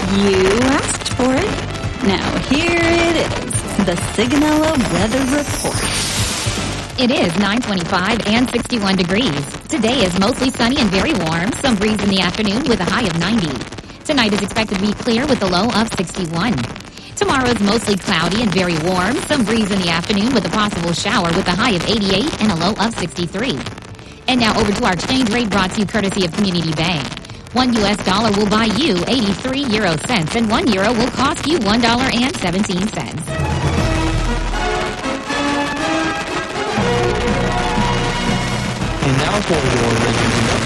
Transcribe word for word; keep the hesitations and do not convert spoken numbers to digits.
You asked for it. Now here it is, the Sigonella Weather Report. It is nine twenty-five and sixty-one degrees. Today is mostly sunny and very warm. Some breeze in the afternoon with a high of ninety. Tonight is expected to be clear with a low of sixty-one. Tomorrow is mostly cloudy and very warm. Some breeze in the afternoon with a possible shower with a high of eighty-eight and a low of sixty-three. And now over to our exchange rate brought to you courtesy of Community Bank. One U S dollar will buy you eighty-three euro cents, and one euro will cost you one dollar and seventeen cents. And now for your regular